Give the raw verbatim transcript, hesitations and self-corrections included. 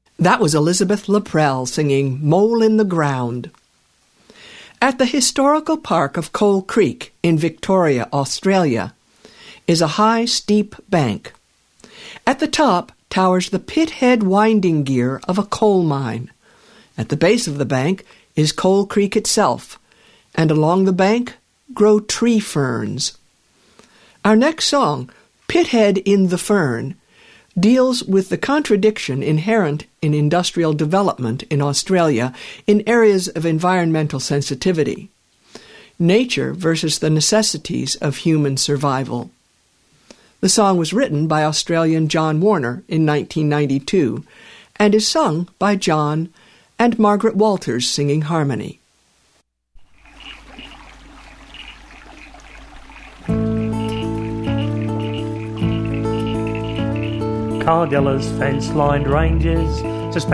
That was Elizabeth Laprelle singing Mole in the Ground. At the historical park of Coal Creek in Victoria, Australia, is a high, steep bank. At the top towers the pithead winding gear of a coal mine. At the base of the bank is Coal Creek itself, and along the bank grow tree ferns. Our next song, Pithead in the Fern, deals with the contradiction inherent in industrial development in Australia in areas of environmental sensitivity. Nature versus the necessities of human survival. The song was written by Australian John Warner in nineteen ninety-two and is sung by John and Margaret Walters singing harmony. Cardilla's fence-lined ranges